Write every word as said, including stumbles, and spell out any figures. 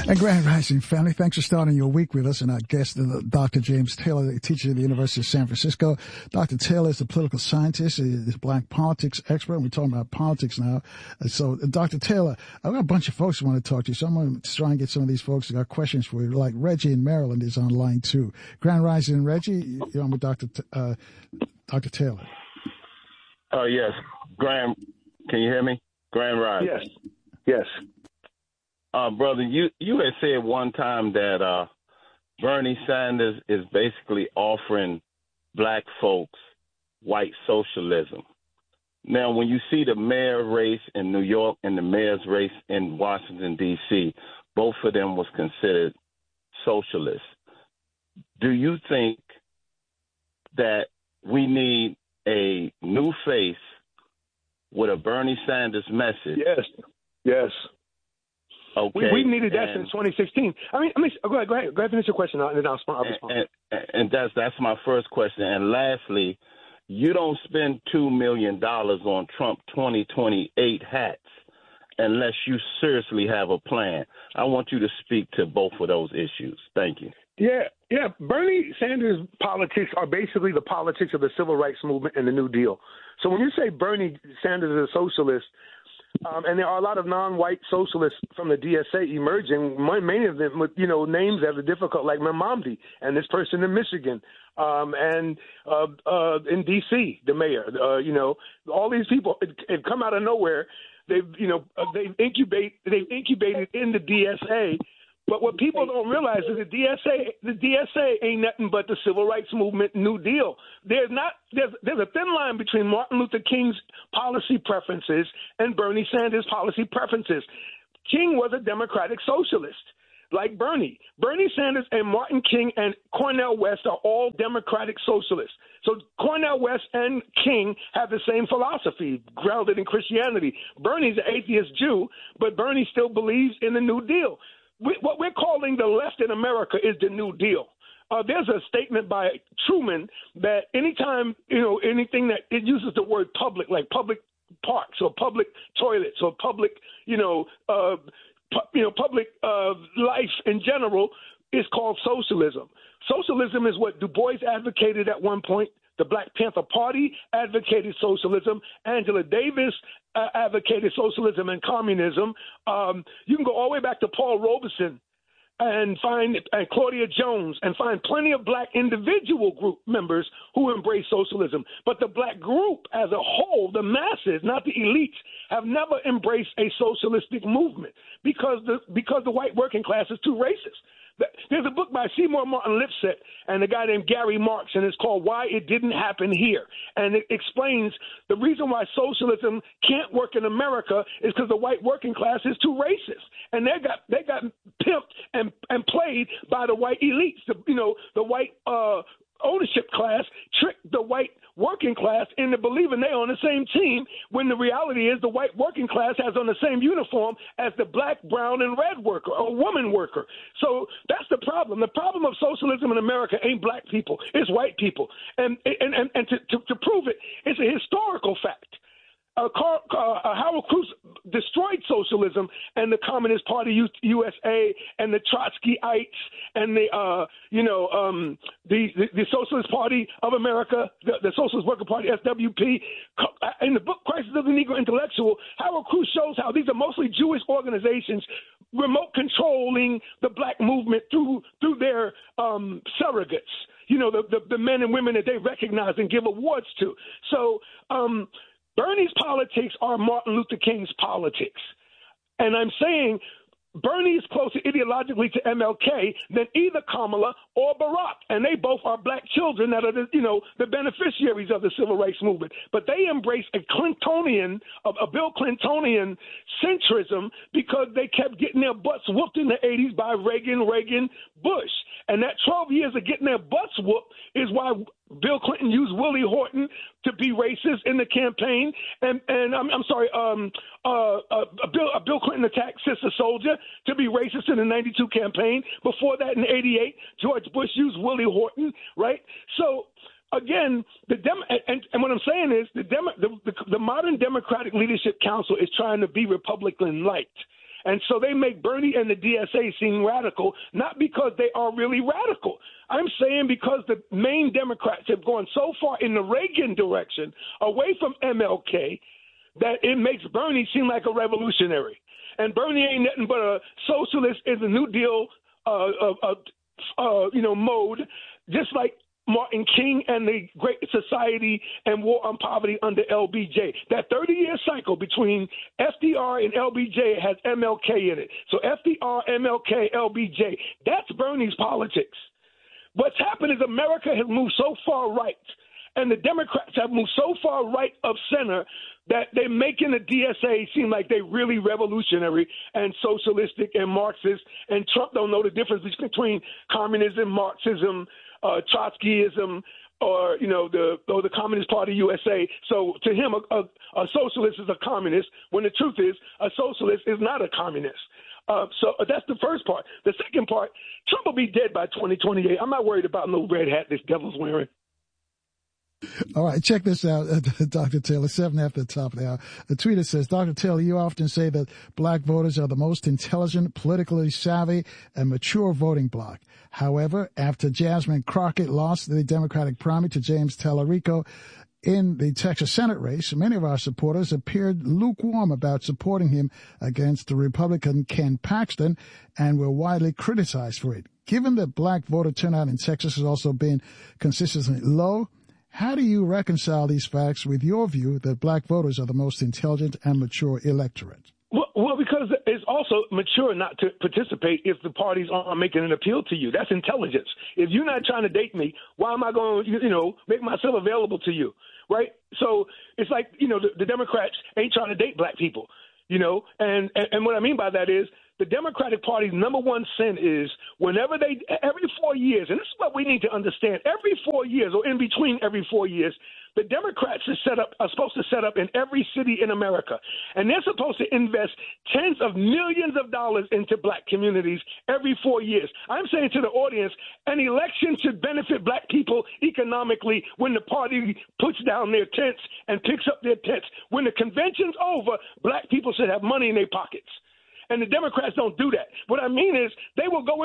And Grand Rising family, thanks for starting your week with us. And our guest, Doctor James Taylor, a teacher at the University of San Francisco. Doctor Taylor is a political scientist, is a black politics expert. And we're talking about politics now. So, Doctor Taylor, I've got a bunch of folks who want to talk to you. So I'm going to try and get some of these folks who got questions for you. Like Reggie in Maryland is on line two. Grand Rising, Reggie, you're on with Doctor T- uh, Doctor Taylor. Oh, uh, yes. Grand, can you hear me? Grand Rising. Yes. Yes. Uh, brother, you, you had said one time that uh, Bernie Sanders is basically offering black folks white socialism. Now, when you see the mayor race in New York and the mayor's race in Washington, D C, both of them was considered socialist. Do you think that we need a new face with a Bernie Sanders message? Yes. Yes. Okay. We, we needed that and, since twenty sixteen. I mean, I mean, go ahead, go ahead, go ahead, finish your question, and then I'll, I'll respond. And, and, and that's that's my first question. And lastly, you don't spend two million dollars on Trump twenty twenty-eight hats unless you seriously have a plan. I want you to speak to both of those issues. Thank you. Yeah, yeah. Bernie Sanders' politics are basically the politics of the civil rights movement and the New Deal. So when you say Bernie Sanders is a socialist, Um, and there are a lot of non-white socialists from the D S A emerging, many of them with, you know, names that are difficult, like Mamamdi and this person in Michigan, um, and uh, uh, in D C, the mayor. Uh, you know, all these people have come out of nowhere. They've, you know, they've incubate, they've incubated in the D S A. But what people don't realize is the D S A, the D S A ain't nothing but the civil rights movement, New Deal. There's not, there's, there's a thin line between Martin Luther King's policy preferences and Bernie Sanders' policy preferences. King was a democratic socialist, like Bernie. Bernie Sanders and Martin King and Cornel West are all democratic socialists. So Cornel West and King have the same philosophy, grounded in Christianity. Bernie's an atheist Jew, but Bernie still believes in the New Deal. We, what we're calling the left in America is the New Deal. Uh, there's a statement by Truman that anytime, you know, anything that it uses the word public, like public parks or public toilets or public, you know, uh, pu- you know, public uh, life in general is called socialism. Socialism is what Du Bois advocated at one point. The Black Panther Party advocated socialism. Angela Davis uh, advocated socialism and communism. Um, you can go all the way back to Paul Robeson and find and Claudia Jones and find plenty of black individual group members who embrace socialism. But the black group as a whole, the masses, not the elites, have never embraced a socialistic movement because the because the white working class is too racist. There's a book by Seymour Martin Lipset and a guy named Gary Marks, and it's called Why It Didn't Happen Here. And it explains the reason why socialism can't work in America is because the white working class is too racist. And they got they got pimped and, and played by the white elites, the, you know, the white uh, ownership class tricked the white working class into believing they're on the same team when the reality is the white working class has on the same uniform as the black, brown, and red worker or woman worker. So that's the problem. The problem of socialism in America ain't black people. It's white people. And and, and, and to, to, to prove it, it's a historical fact. Uh, Carl, uh, Howard Cruz destroyed socialism and the Communist Party U- USA and the Trotskyites and the uh, you know um, the, the the Socialist Party of America, the, the Socialist Worker Party S W P. In the book Crisis of the Negro Intellectual, Howard Cruz shows how these are mostly Jewish organizations remote controlling the black movement through through their um, surrogates. You know the, the the men and women that they recognize and give awards to. So. Um, Bernie's politics are Martin Luther King's politics. And I'm saying Bernie is closer ideologically to M L K than either Kamala or Barack. And they both are black children that are, the, you know, the beneficiaries of the civil rights movement. But they embrace a Clintonian, a, a Bill Clintonian centrism because they kept getting their butts whooped in the eighties by Reagan, Reagan, Bush. And that twelve years of getting their butts whooped is why Bill Clinton used Willie Horton to be racist in the campaign, and and I'm, I'm sorry, um, uh, uh, Bill uh, Bill Clinton attacked Sister Soldier to be racist in the ninety-two campaign. Before that, in eighty-eight, George Bush used Willie Horton, right? So again, the Dem- and, and what I'm saying is the, Dem- the, the the modern Democratic Leadership Council is trying to be Republican light. And so they make Bernie and the D S A seem radical, not because they are really radical. I'm saying because the main Democrats have gone so far in the Reagan direction, away from M L K, that it makes Bernie seem like a revolutionary. And Bernie ain't nothing but a socialist in the New Deal, uh, uh, uh, you know, mode, just like Martin King and the Great Society and War on Poverty under L B J. That thirty-year cycle between F D R and L B J has M L K in it. So F D R, M L K, L B J, that's Bernie's politics. What's happened is America has moved so far right, and the Democrats have moved so far right of center that they're making the D S A seem like they're really revolutionary and socialistic and Marxist, and Trump don't know the difference between communism, Marxism, uh, Trotskyism, or, you know, the or the Communist Party U S A. So to him, a, a, a socialist is a communist, when the truth is a socialist is not a communist. Uh, so that's the first part. The second part, Trump will be dead by twenty twenty-eight. I'm not worried about no red hat this devil's wearing. All right, check this out, Doctor Taylor, seven after the top of the hour. The tweeter says, Doctor Taylor, you often say that black voters are the most intelligent, politically savvy, and mature voting bloc. However, after Jasmine Crockett lost the Democratic primary to James Tallarico in the Texas Senate race, many of our supporters appeared lukewarm about supporting him against the Republican Ken Paxton and were widely criticized for it. Given that black voter turnout in Texas has also been consistently low, how do you reconcile these facts with your view that black voters are the most intelligent and mature electorate? Well, well, because it's also mature not to participate if the parties aren't making an appeal to you. That's intelligence. If you're not trying to date me, why am I going to, you know, make myself available to you, right? So it's like, you know, the, the Democrats ain't trying to date black people, you know, and, and, and what I mean by that is the Democratic Party's number one sin is whenever they, every four years, and this is what we need to understand, every four years or in between every four years, the Democrats are set up are supposed to set up in every city in America, and they're supposed to invest tens of millions of dollars into black communities every four years. I'm saying to the audience, an election should benefit black people economically when the party puts down their tents and picks up their tents. When the convention's over, black people should have money in their pockets. And the Democrats don't do that. What I mean is they will go